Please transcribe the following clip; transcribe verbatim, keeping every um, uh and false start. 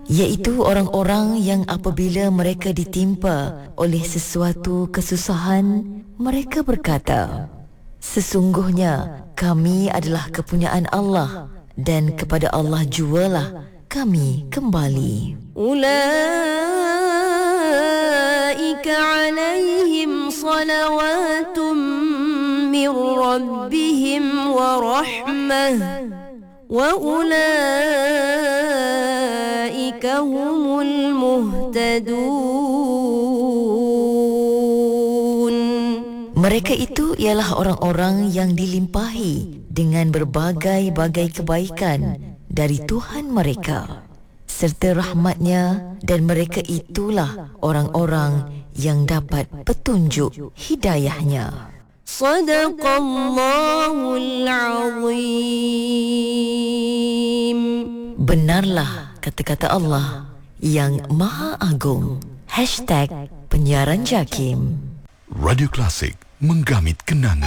iaitu orang-orang yang apabila mereka ditimpa oleh sesuatu kesusahan, mereka berkata, sesungguhnya kami adalah kepunyaan Allah dan kepada Allah jualah kami kembali. Ulaika alaihim salawatun min rabbihim wa rahmah wa ulaika humul muhtadun. Mereka itu ialah orang-orang yang dilimpahi dengan berbagai-bagai kebaikan dari Tuhan mereka serta rahmatnya, dan mereka itulah orang-orang yang dapat petunjuk hidayahnya. Sadaqallahul azim. Benarlah kata-kata Allah yang Maha Agung. Hashtag Penyiaran Jakim. Radio Klasik, menggamit kenangan.